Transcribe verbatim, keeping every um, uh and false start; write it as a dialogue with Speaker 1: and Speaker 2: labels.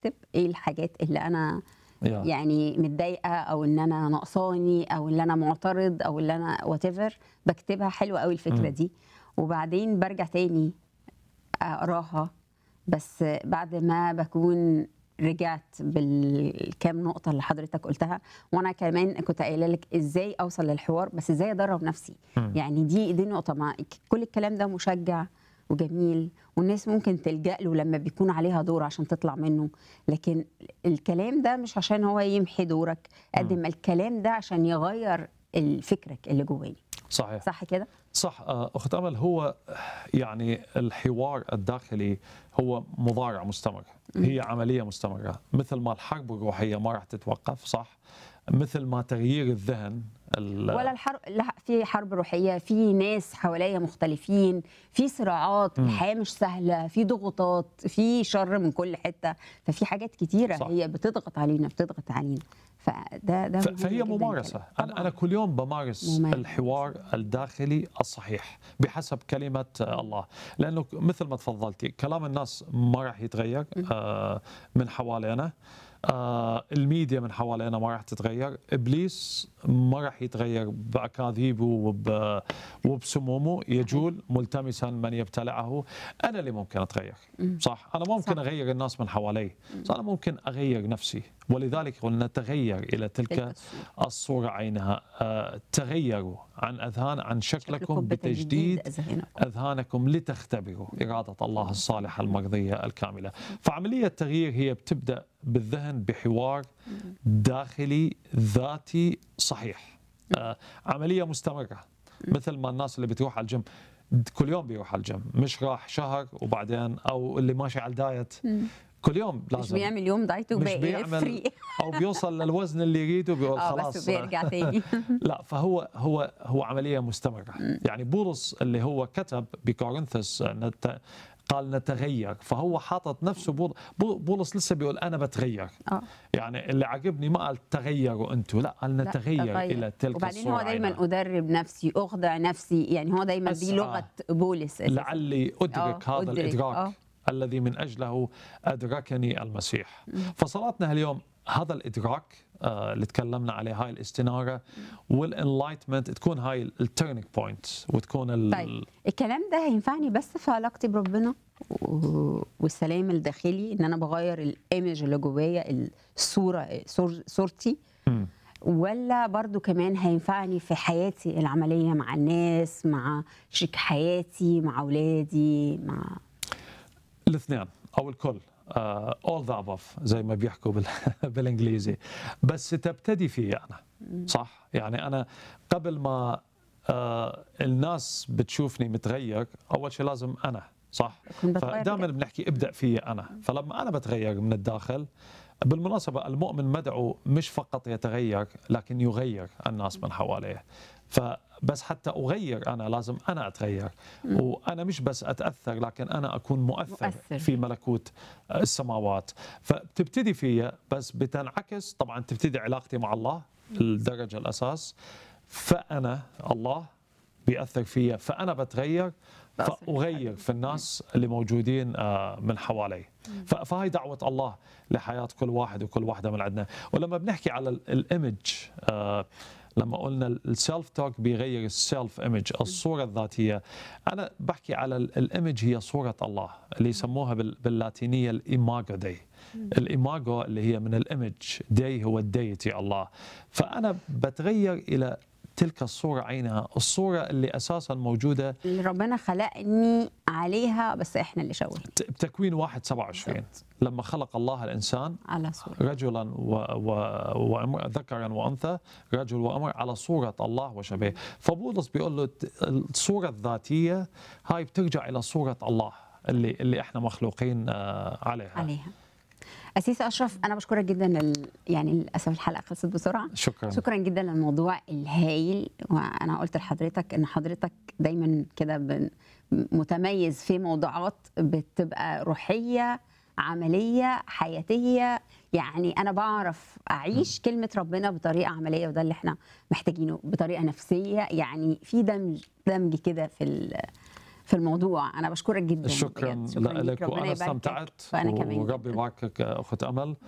Speaker 1: باكتب إيه الحاجات اللي أنا
Speaker 2: يا
Speaker 1: يعني متضايقة أو إن أنا ناقصاني أو اللي أنا معترض أو اللي أنا whatever، باكتبها. حلوة أوي الفكرة
Speaker 2: إمم.
Speaker 1: دي، وبعدين بارجع تاني أقراها، بس بعد ما باكون رجعت بالكام نقطة اللي حضرتك قُلتها، وأنا كمان كنت قايلة لِك إزاي أوصل للحوار، بس إزاي أدرّب نفسي،
Speaker 2: إمم.
Speaker 1: يعني دي دي نقطة. ما ك كل الكلام ده مشجّع وجميل، والناس ممكن تلجأ له لمّا بيكون عليها دور عشان تطلع منه، لكن الكلام ده مش عشان هو يمحي دورك، قد
Speaker 2: إمم.
Speaker 1: ما الكلام ده عشان يغيّر ال فكرك اللي جوّاني،
Speaker 2: صحيح.
Speaker 1: صح كده؟
Speaker 2: صح. آه، أخت أمل، هو يعني الحوار الداخلي هو مضارع مستمر،
Speaker 1: إمم.
Speaker 2: هي عملية مستمرة، مثل ما الحرب الروحية ما راح تتوقف، صح؟ مثل ما تغيير الذهن ال
Speaker 1: ولا الحرب، لا، في حرب روحية، في ناس حواليّا مختلفين، في صراعات،
Speaker 2: إمم.
Speaker 1: الحياة مش سهلة، في ضغوطات، في شر من كل حتة، ففي حاجات كتيرة
Speaker 2: صح.
Speaker 1: هي بتضغط علينا، بتضغط علينا، فده ده
Speaker 2: ف
Speaker 1: مهم
Speaker 2: فهي
Speaker 1: جدًا الكلام.
Speaker 2: ممارسة، أنا أنا
Speaker 1: طبعًا
Speaker 2: كل يوم بامارس الحوار
Speaker 1: ممارسة.
Speaker 2: الداخلي الصحيح بحسب كلمة الله، لأنه ك مثل ما تفضلتِ كلام الناس ما راح يتغير
Speaker 1: إمم.
Speaker 2: آآ من حوالينا، آآ الميديا من حوالينا ما راح تتغير، إبليس ما راح يتغير بأكاذيبه وب وبسمومه،
Speaker 1: صحيح.
Speaker 2: يجول ملتمسًا من يبتلعه، أنا اللي ممكن أتغير،
Speaker 1: إمم.
Speaker 2: صح؟ أنا ممكن
Speaker 1: صح.
Speaker 2: أغير الناس من حوالي،
Speaker 1: إمم.
Speaker 2: بس أنا ممكن أغير نفسي، ولذلك قلنا نتغير إلى
Speaker 1: تلك
Speaker 2: تلك
Speaker 1: الصورة.
Speaker 2: الصورة عينها. آه، تغيروا عن أذهان عن شكلكم
Speaker 1: شكلكم بتجديد
Speaker 2: بتجديد
Speaker 1: أذهانكم.
Speaker 2: أذهانكم لتختبروا
Speaker 1: إمم.
Speaker 2: إرادة الله الصالحة المرضية الكاملة.
Speaker 1: صحيح.
Speaker 2: فعملية التغيير هي بتبدأ بالذهن بحوار
Speaker 1: إمم.
Speaker 2: داخلي ذاتي صحيح،
Speaker 1: إمم.
Speaker 2: آه، عملية مستمرة،
Speaker 1: إمم.
Speaker 2: مثل ما الناس اللي بتروح على الجيم كل يوم بيروح على الجيم، مش راح شهر وبعدين، أو اللي ماشي على الدايت
Speaker 1: إمم.
Speaker 2: كل يوم
Speaker 1: مش
Speaker 2: لازم،
Speaker 1: بيعمل يوم دايت
Speaker 2: مش
Speaker 1: وباقي
Speaker 2: بيعمل
Speaker 1: free.
Speaker 2: او بيوصل للوزن اللي يريده بيقول
Speaker 1: آه، بس
Speaker 2: خلاص.
Speaker 1: بيرجع تاني.
Speaker 2: لا، فهو هو هو عمليه مستمره.
Speaker 1: إمم.
Speaker 2: يعني بولس اللي هو كتب بكورنثوس نت قال نتغير، فهو حاطط نفسه بول بول- بولس لسه بيقول انا بتغير.
Speaker 1: آه.
Speaker 2: يعني اللي عاجبني ما قال تغيروا انتم، لا، قال
Speaker 1: لأ،
Speaker 2: نتغير
Speaker 1: أغيّر.
Speaker 2: الى تلك
Speaker 1: وبعدين هو
Speaker 2: الصوره
Speaker 1: دايمًا
Speaker 2: عينها.
Speaker 1: أدرّب نفسي، أخضع نفسي، يعني هو دايمًا دي
Speaker 2: اسعى
Speaker 1: لغة بولس أساسًا.
Speaker 2: لعلي
Speaker 1: آه،
Speaker 2: أدرك هذا
Speaker 1: أدرك،
Speaker 2: الإدراك
Speaker 1: آه.
Speaker 2: الذي من أجله أدركني المسيح.
Speaker 1: إمم.
Speaker 2: فصلاتنا اليوم هذا الإدراك آه، اللي تكلمنا عليه، هاي الاستنارة
Speaker 1: إمم.
Speaker 2: والانلايتمنت، تكون هاي التيرنينج بوينت وتكون
Speaker 1: طيب
Speaker 2: ال...
Speaker 1: الكلام ده هينفعني بس في علاقتي بربنا و والسلام الداخلي، إن أنا باغيّر الimage اللي جوايا، الصورة صور صورتي،
Speaker 2: مم.
Speaker 1: والّا برضه كمان هينفعني في حياتي العملية مع الناس، مع شريك حياتي، مع أولادي، مع
Speaker 2: الاثنين أو الكل، آه، all the above زي ما بيحكوا بال... بالإنجليزي، بس تبتدي فيه أنا،
Speaker 1: إمم.
Speaker 2: صح؟ يعني أنا قبل ما آه، الناس بتشوفني متغير، أول شيء لازم أنا، صح؟
Speaker 1: أكون باتغيّر
Speaker 2: فدائما
Speaker 1: بجد.
Speaker 2: بنحكي ابدأ فيه أنا،
Speaker 1: إمم.
Speaker 2: فلما أنا بتغير من الداخل، بالمناسبة المؤمن مدعو مش فقط يتغير لكن يغير الناس من حواليه. فبس حتى أغير أنا لازم أنا أتغير،
Speaker 1: إمم.
Speaker 2: وأنا مش بس أتأثر لكن أنا أكون مؤثر
Speaker 1: مؤثر.
Speaker 2: في ملكوت السماوات. فبتبتدي فيا، بس بتنعكس طبعا، تبتدي علاقتي مع الله الدرجة الأساس، فأنا الله بيأثر فيا، فأنا بتغير،
Speaker 1: بأثر في
Speaker 2: فأغير
Speaker 1: الآخرين.
Speaker 2: في الناس اللي موجودين آه، من حوالي.
Speaker 1: إمم.
Speaker 2: ف- فهي دعوة الله لحياة كل واحد وكل واحدة من عندنا. ولما بنحكي على الإيمج، لما قلنا السيلف توك بيغير السيلف ايمج، الصورة الذاتية، أنا بحكي على الإيمج هي صورة الله اللي يسموها بال- باللاتينية الإيماغو دي.
Speaker 1: إمم.
Speaker 2: الإيماغو اللي هي من الإيمج، دي هو الديتي الله. فأنا بتغير إلى تلك الصورة عينها، الصورة اللي أساسا موجودة
Speaker 1: اللي ربنا خلقني عليها، بس إحنا اللي شوّهنا.
Speaker 2: ت- بتكوين واحد سبعة وعشرين،
Speaker 1: بالضبط.
Speaker 2: لما خلق الله الإنسان
Speaker 1: على صورة.
Speaker 2: رجلا و... و... وامرأة، ذكرا وأنثى، رجل وأمر على صورة الله وشبهه. فبولس بيقول له ت- الصورة الذاتية هاي بترجع إلى صورة الله اللي اللي احنا مخلوقين آه، عليها.
Speaker 1: عليها. أسيس أشرف، أنا باشكرك جدًا. ال يعني للأسف الحلقة خلصت بسرعة.
Speaker 2: شكرا.
Speaker 1: شكرًا جدًا للموضوع الهايل، وأنا قُلت لحضرتك إن حضرتك دايمًا كده بن متميز في موضوعات بتبقى روحية، عملية، حياتية، يعني أنا باعرف أعيش كلمة ربنا بطريقة عملية، وده اللي إحنا محتاجينه، بطريقة نفسية، يعني في دمج دمج كده في ال في الموضوع. انا بشكرك جدا
Speaker 2: شكرا
Speaker 1: بجد. شكرا ليك.
Speaker 2: لك،
Speaker 1: ربنا
Speaker 2: وانا
Speaker 1: يباركك.
Speaker 2: استمتعت
Speaker 1: وانا كمان
Speaker 2: وربي
Speaker 1: جداً.
Speaker 2: يباركك اخت امل.